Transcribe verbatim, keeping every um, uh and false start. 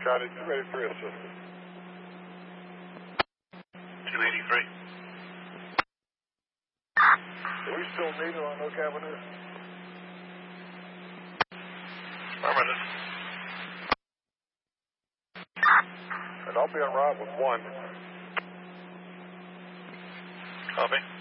Got it. Ready for assistance. two eighty-three. Do we still need it on Oak Avenue? Affirmative. And I'll be on route with one. Copy.